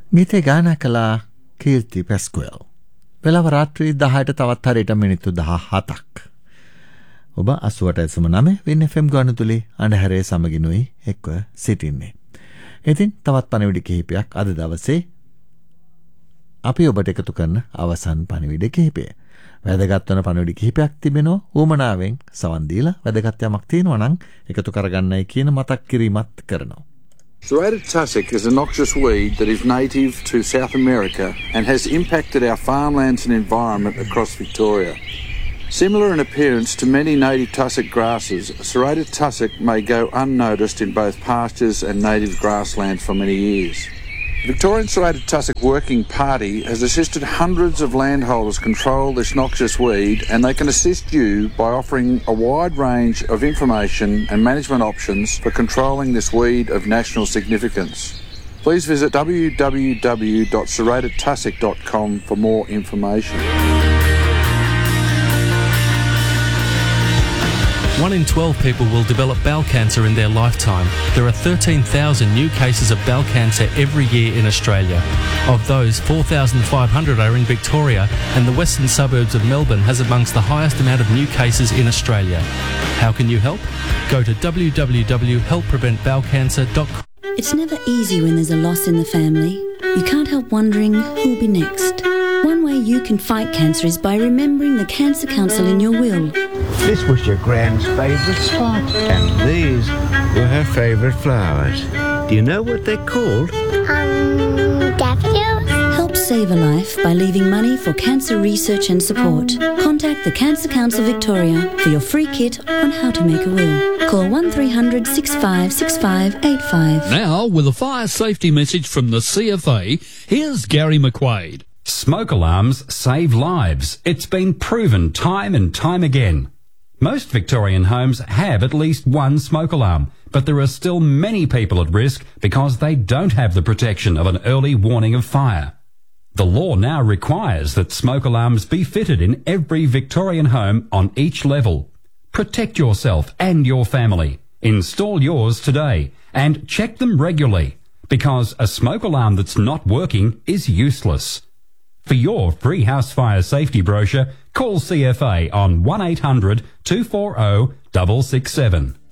ගීතේ ගායනා කළා කීර්ති පැස්කුවෙල්. වෙලාව රාත්‍රී 10ට තවත් හරියට මිනිත්තු 17ක්. ඔබ 88.9 වින් FM ගානතුලේ අඳුරේ සමගිනුයි එක්ව සිටින්නේ. ඉතින් තවත් පණිවිඩ කිහිපයක් අද දවසේ අපි ඔබට එකතු කරන අවසන් පණිවිඩ කිහිපය. වැදගත් වන පණිවිඩ කිහිපයක් තිබෙනවා. ඌමනාවෙන් සවන් දීලා වැදගත් යමක් තියෙනවා නම් එකතු කරගන්නයි කියන මතක් කිරීමත් කරනවා. Serrated tussock is a noxious weed that is native to South America and has impacted our farmlands and environment across Victoria. Similar in appearance to many native tussock grasses, serrated tussock may go unnoticed in both pastures and native grasslands for many years. The Victorian Serrated Tussock Working Party has assisted hundreds of landholders control this noxious weed, and they can assist you by offering a wide range of information and management options for controlling this weed of national significance. Please visit www.serratedtussock.com for more information. 1 in 12 people will develop bowel cancer in their lifetime. There are 13,000 new cases of bowel cancer every year in Australia. Of those, 4,500 are in Victoria, and the western suburbs of Melbourne has amongst the highest amount of new cases in Australia. How can you help? Go to www.helppreventbowelcancer.com. It's never easy when there's a loss in the family. You can't help wondering who'll be next. One way you can fight cancer is by remembering the Cancer Council in your will. This was your Gran's favourite spot, and these were her favourite flowers. Do you know what they're called? Daffodils. Help save a life by leaving money for cancer research and support. Contact the Cancer Council Victoria for your free kit on how to make a will. Call 1300 656585. Now, with a fire safety message from the CFA, here's Gary McQuaid. Smoke alarms save lives. It's been proven time and time again. Most Victorian homes have at least one smoke alarm, but there are still many people at risk because they don't have the protection of an early warning of fire. The law now requires that smoke alarms be fitted in every Victorian home on each level. Protect yourself and your family. Install yours today and check them regularly, because a smoke alarm that's not working is useless. For your free house fire safety brochure, call CFA on 1800 240 667.